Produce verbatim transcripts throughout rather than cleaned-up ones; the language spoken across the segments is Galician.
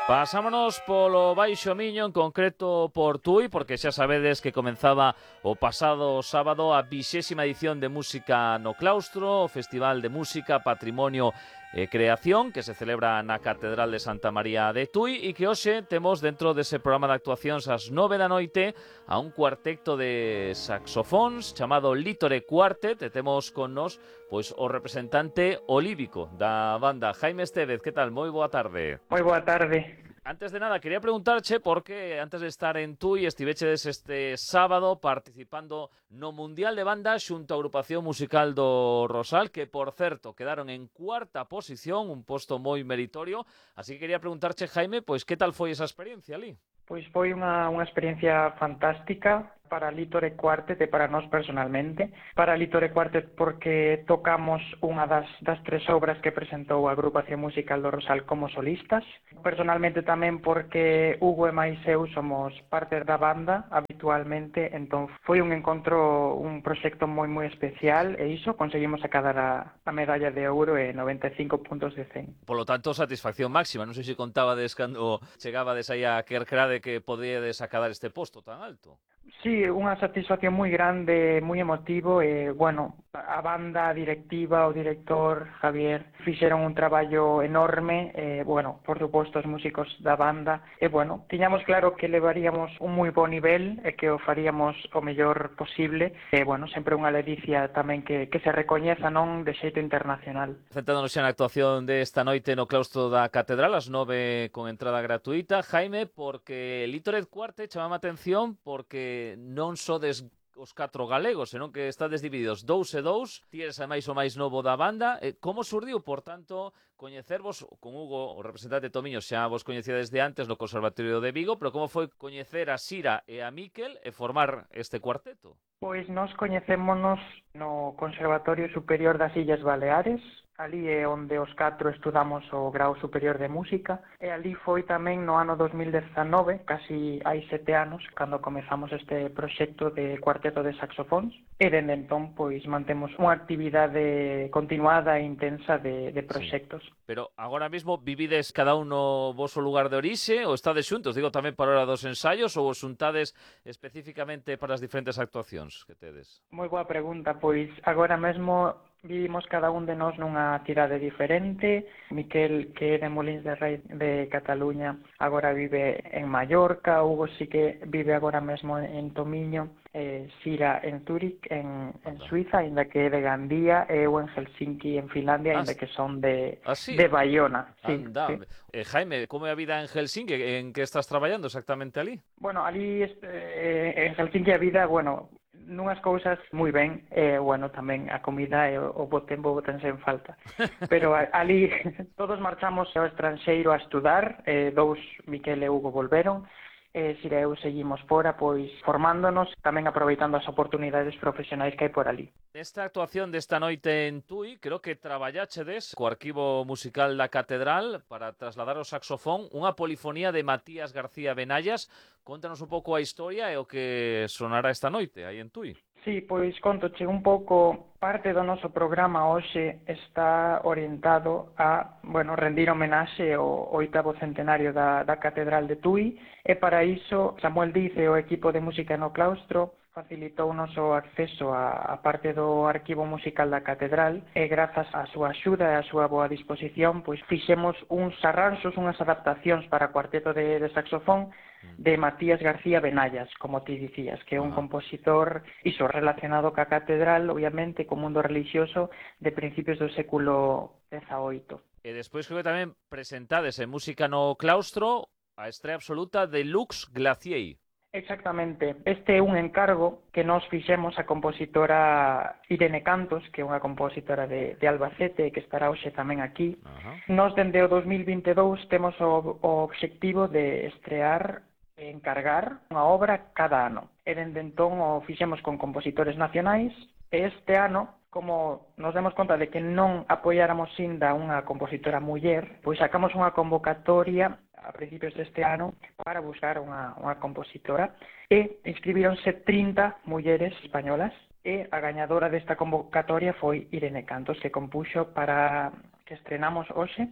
Pasámonos polo Baixo Miño, en concreto por Tui, porque xa sabedes que comenzaba o pasado sábado a vixésima edición de Música no Claustro, o Festival de Música, Patrimonio e Creación, que se celebra na Catedral de Santa María de Tui e que hoxe temos dentro dese programa de actuacións ás nove da noite a un cuarteto de saxofóns chamado Lítore Quartet e temos con nos pois o representante olívico da banda, Jaime Estévez. Que tal? Moi boa tarde. Moi boa tarde. Antes de nada, quería preguntarche porque antes de estar en Tui estivechedes este sábado participando no Mundial de Banda xunto á agrupación musical do Rosal, que, por certo, quedaron en cuarta posición, un posto moi meritorio. Así que quería preguntarche, Jaime, pois que tal foi esa experiencia ali? Pois foi unha, unha experiencia fantástica para Lítore Quartet e para nós personalmente. Para Lítore Quartet porque tocamos unha das, das tres obras que presentou a agrupación musical do Rosal como solistas. Personalmente tamén porque Hugo e máis eu somos parte da banda habitualmente, entón foi un encontro, un proxecto moi moi especial e iso conseguimos acadar a, a medalla de ouro e noventa e cinco puntos de cen. Polo tanto, satisfacción máxima. Non sei se contabades cando chegabades aí a Quercrade que podíades acadar este posto tan alto. Sí, unha satisfacción moi grande, moi emotivo e, bueno, a banda, a directiva, o director, Javier, fixeron un traballo enorme e, bueno, por suposto, os músicos da banda e, bueno, tiñamos claro que levaríamos un moi bo nivel e que o faríamos o mellor posible e, bueno, sempre unha ledicia tamén que, que se recoñeza, non, de xeito internacional. Centrándonos xa na actuación desta noite no claustro da Catedral, ás nove con entrada gratuita, Jaime, porque Lítore Quartet chamaba a atención porque non sodes os catro galegos, senón que estades divididos dous e dous, ti eres ademais o máis novo da banda. Como surdiu, por tanto, coñecervos con Hugo, o representante Tomiño, xa vos coñecíades de antes no Conservatorio de Vigo, pero como foi coñecer a Sira e a Miquel e formar este cuarteto? Pois nós coñecémonos no Conservatorio Superior das Illas Baleares. Ali é onde os catro estudamos o grau superior de música e ali foi tamén no ano dos mil dezanove, casi hai sete anos, cando comezamos este proxecto de cuarteto de saxofóns e dende entón pois mantemos unha actividade continuada e intensa de, de proxectos. Sí. Pero agora mesmo vivides cada un no voso lugar de orixe ou estades xuntos, digo tamén para a hora dos ensaios, ou os xuntades especificamente para as diferentes actuacións que tedes? Moi boa pregunta, pois agora mesmo vivimos cada un de nós nunha cidade diferente. Miquel, que é de Molins de Rei de Cataluña, agora vive en Mallorca. Hugo sí que vive agora mesmo en Tomiño. eh, Sira en Zúrich, en, en Suiza, ainda que é de Gandía, e eu en Helsinki, en Finlandia, ainda que son de, ah, sí? de Bayona. Sí, Anda. sí. Eh, Jaime, como é a vida en Helsinki? En que estás traballando exactamente ali? Bueno, ali eh, en Helsinki a vida, bueno, nunhas cousas moi ben, e, bueno, tamén a comida e o, o bo tempo botense en falta. Pero a, ali todos marchamos ao estranxeiro a estudar, eh, dous, Miquel e Hugo, volveron, e Sira e eu seguimos fora, pois formándonos, tamén aproveitando as oportunidades profesionais que hai por ali. Nesta actuación desta noite en Tui, creo que traballáchedes co arquivo musical da Catedral para trasladar o saxofón unha polifonía de Matías García Benallas. Contanos un pouco a historia e o que sonará esta noite aí en Tui. Sí, pois contoche un pouco, parte do noso programa hoxe está orientado a, bueno, rendir homenaxe ao oitavo centenario da, da Catedral de Tui e para iso Samuel Diz e o equipo de música no claustro facilitou o noso acceso a, a parte do arquivo musical da Catedral e grazas á súa axuda e á súa boa disposición pois fixemos uns arranxos, unhas adaptacións para cuarteto de, de saxofón de Matías García Benallas, como ti dicías, que é un compositor iso relacionado ca Catedral, obviamente, co mundo religioso de principios do século dezaoito. E despois creo que tamén presentades en Música no Claustro a estrea absoluta de Lux Glacier. Exactamente. Este é un encargo que nos fixemos a compositora Irene Cantos, que é unha compositora de, de Albacete, que estará hoxe tamén aquí. Uh-huh. Nos, dende o dos mil vinte e dous, temos o, o obxectivo de estrear e encargar unha obra cada ano. E dende entón o fixemos con compositores nacionais e este ano, como nos demos conta de que non apoiáramos inda unha compositora muller, pois sacamos unha convocatoria a principios deste ano para buscar unha, unha compositora e inscribíronse trinta mulleres españolas e a gañadora desta convocatoria foi Irene Cantos, que compuxo para que estrenamos hoxe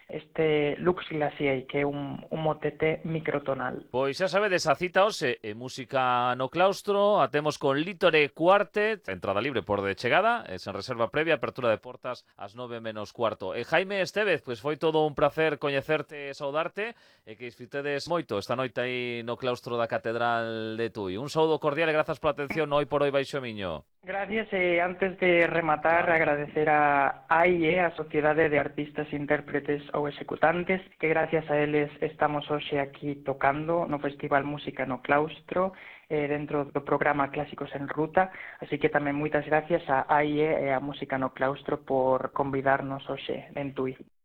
este Lux Glaciei, que é un, un motete microtonal. Pois xa sabedes, a cita hoxe e música no claustro, a temos con Lítore Cuartet, entrada libre por de chegada, e sen reserva previa, apertura de portas ás nove menos cuarto. E Jaime Estévez, pois foi todo un placer coñecerte e saudarte, e que disfrutedes moito esta noite aí no claustro da Catedral de Tui. Un saúdo cordial e grazas pola atención no Hoy por Hoy Baixo Miño. Gracias, e antes de rematar, agradecer a A I E, a Sociedade de Artistas, Intérpretes ou Executantes, que gracias a eles estamos hoxe aquí tocando no Festival Música no Claustro, eh, dentro do programa Clásicos en Ruta, así que tamén moitas gracias a A I E e a Música no Claustro por convidarnos hoxe en Tui.